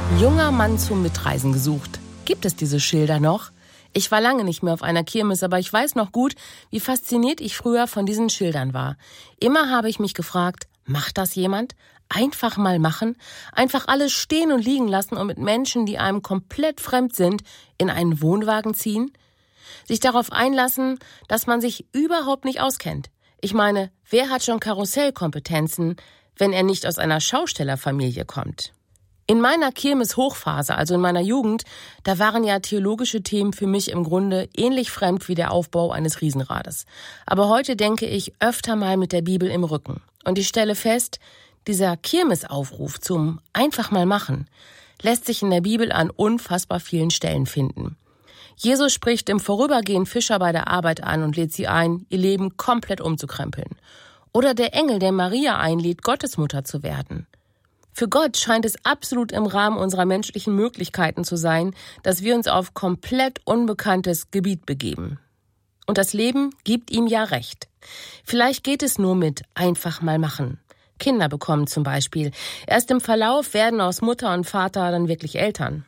Junger Mann zum Mitreisen gesucht. Gibt es diese Schilder noch? Ich war lange nicht mehr auf einer Kirmes, aber ich weiß noch gut, wie fasziniert ich früher von diesen Schildern war. Immer habe ich mich gefragt, macht das jemand? Einfach mal machen? Einfach alles stehen und liegen lassen und mit Menschen, die einem komplett fremd sind, in einen Wohnwagen ziehen? Sich darauf einlassen, dass man sich überhaupt nicht auskennt. Ich meine, wer hat schon Karussellkompetenzen, wenn er nicht aus einer Schaustellerfamilie kommt? In meiner Kirmes-Hochphase, also in meiner Jugend, da waren ja theologische Themen für mich im Grunde ähnlich fremd wie der Aufbau eines Riesenrades. Aber heute denke ich öfter mal mit der Bibel im Rücken. Und ich stelle fest, dieser Kirmesaufruf zum einfach mal machen lässt sich in der Bibel an unfassbar vielen Stellen finden. Jesus spricht im Vorübergehen Fischer bei der Arbeit an und lädt sie ein, ihr Leben komplett umzukrempeln. Oder der Engel, der Maria einlädt, Gottesmutter zu werden. Für Gott scheint es absolut im Rahmen unserer menschlichen Möglichkeiten zu sein, dass wir uns auf komplett unbekanntes Gebiet begeben. Und das Leben gibt ihm ja recht. Vielleicht geht es nur mit einfach mal machen. Kinder bekommen zum Beispiel. Erst im Verlauf werden aus Mutter und Vater dann wirklich Eltern.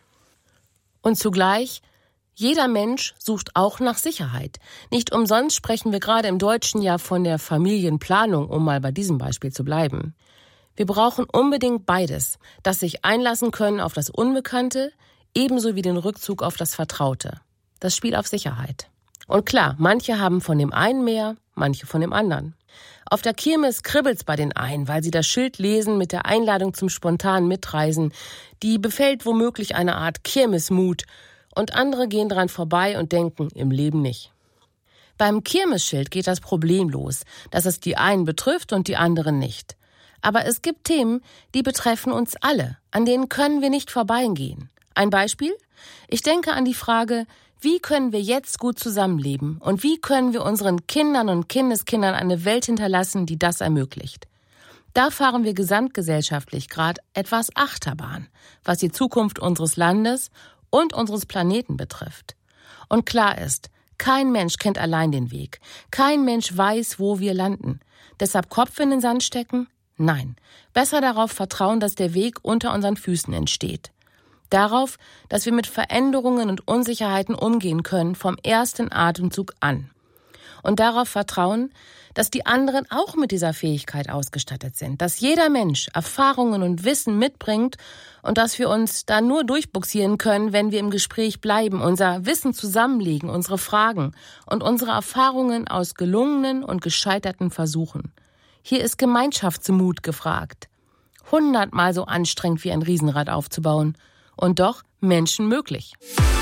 Und zugleich, jeder Mensch sucht auch nach Sicherheit. Nicht umsonst sprechen wir gerade im Deutschen ja von der Familienplanung, um mal bei diesem Beispiel zu bleiben. Wir brauchen unbedingt beides, das sich einlassen können auf das Unbekannte, ebenso wie den Rückzug auf das Vertraute. Das Spiel auf Sicherheit. Und klar, manche haben von dem einen mehr, manche von dem anderen. Auf der Kirmes kribbelt's bei den einen, weil sie das Schild lesen mit der Einladung zum spontanen Mitreisen. Die befällt womöglich eine Art Kirmesmut. Und andere gehen dran vorbei und denken, im Leben nicht. Beim Kirmesschild geht das Problem los, dass es die einen betrifft und die anderen nicht. Aber es gibt Themen, die betreffen uns alle, an denen können wir nicht vorbeigehen. Ein Beispiel? Ich denke an die Frage, wie können wir jetzt gut zusammenleben und wie können wir unseren Kindern und Kindeskindern eine Welt hinterlassen, die das ermöglicht. Da fahren wir gesamtgesellschaftlich gerade etwas Achterbahn, was die Zukunft unseres Landes und unseres Planeten betrifft. Und klar ist, kein Mensch kennt allein den Weg. Kein Mensch weiß, wo wir landen. Deshalb Kopf in den Sand stecken? Nein, besser darauf vertrauen, dass der Weg unter unseren Füßen entsteht. Darauf, dass wir mit Veränderungen und Unsicherheiten umgehen können vom ersten Atemzug an. Und darauf vertrauen, dass die anderen auch mit dieser Fähigkeit ausgestattet sind, dass jeder Mensch Erfahrungen und Wissen mitbringt und dass wir uns da nur durchbuxieren können, wenn wir im Gespräch bleiben, unser Wissen zusammenlegen, unsere Fragen und unsere Erfahrungen aus gelungenen und gescheiterten Versuchen. Hier ist Gemeinschaftsmut gefragt. 100-mal so anstrengend wie ein Riesenrad aufzubauen. Und doch menschenmöglich.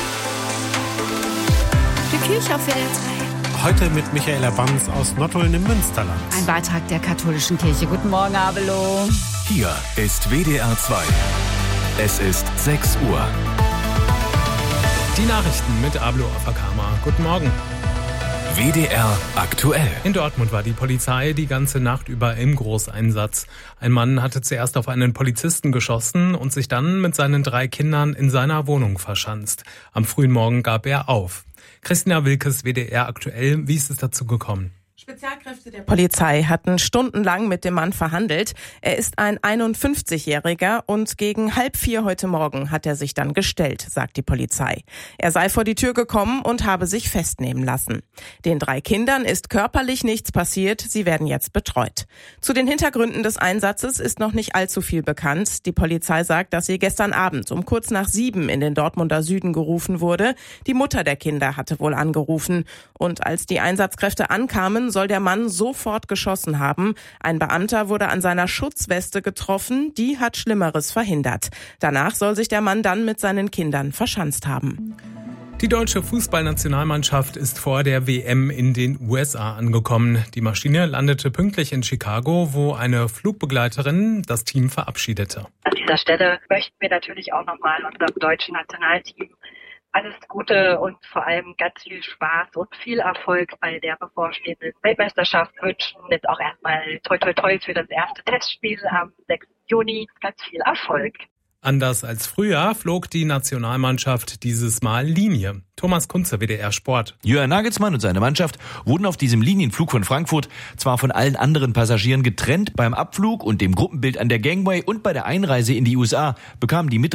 Die Kirche auf WDR 2. Heute mit Michaela Banz aus Nottuln im Münsterland. Ein Beitrag der katholischen Kirche. Guten Morgen, Abelo. Hier ist WDR 2. Es ist 6 Uhr. Die Nachrichten mit Abelo Afakama. Guten Morgen. WDR aktuell. In Dortmund war die Polizei die ganze Nacht über im Großeinsatz. Ein Mann hatte zuerst auf einen Polizisten geschossen und sich dann mit seinen 3 Kindern in seiner Wohnung verschanzt. Am frühen Morgen gab er auf. Christina Wilkes, WDR aktuell. Wie ist es dazu gekommen? Spezialkräfte der Polizei hatten stundenlang mit dem Mann verhandelt. Er ist ein 51-Jähriger und gegen 3:30 heute Morgen hat er sich dann gestellt, sagt die Polizei. Er sei vor die Tür gekommen und habe sich festnehmen lassen. Den 3 Kindern ist körperlich nichts passiert, sie werden jetzt betreut. Zu den Hintergründen des Einsatzes ist noch nicht allzu viel bekannt. Die Polizei sagt, dass sie gestern Abend um kurz nach 7 in den Dortmunder Süden gerufen wurde. Die Mutter der Kinder hatte wohl angerufen. Und als die Einsatzkräfte ankamen, soll der Mann sofort geschossen haben. Ein Beamter wurde an seiner Schutzweste getroffen, die hat Schlimmeres verhindert. Danach soll sich der Mann dann mit seinen Kindern verschanzt haben. Die deutsche Fußballnationalmannschaft ist vor der WM in den USA angekommen. Die Maschine landete pünktlich in Chicago, wo eine Flugbegleiterin das Team verabschiedete. An dieser Stelle möchten wir natürlich auch nochmal unserem deutschen Nationalteam alles Gute und vor allem ganz viel Spaß und viel Erfolg bei der bevorstehenden Weltmeisterschaft wünschen. Jetzt auch erstmal toi toi toi für das erste Testspiel am 6. Juni. Ganz viel Erfolg. Anders als früher flog die Nationalmannschaft dieses Mal Linie. Thomas Kunze, WDR Sport. Jürgen Nagelsmann und seine Mannschaft wurden auf diesem Linienflug von Frankfurt zwar von allen anderen Passagieren getrennt, beim Abflug und dem Gruppenbild an der Gangway und bei der Einreise in die USA bekamen die